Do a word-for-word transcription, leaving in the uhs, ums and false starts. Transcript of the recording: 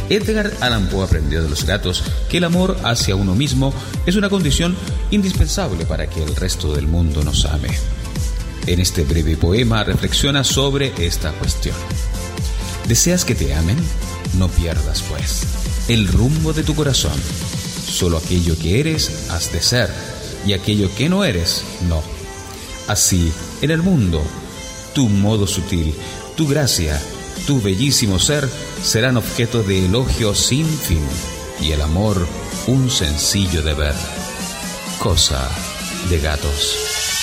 Edgar Allan Poe aprendió de los gatos que el amor hacia uno mismo es una condición indispensable para que el resto del mundo nos ame. En este breve poema reflexiona sobre esta cuestión. ¿Deseas que te amen? No pierdas, pues, el rumbo de tu corazón. Solo aquello que eres has de ser, y aquello que no eres, no. Así, en el mundo, tu modo sutil, tu gracia, tu bellísimo ser serán objeto de elogio sin fin, y el amor un sencillo deber. Cosa de gatos.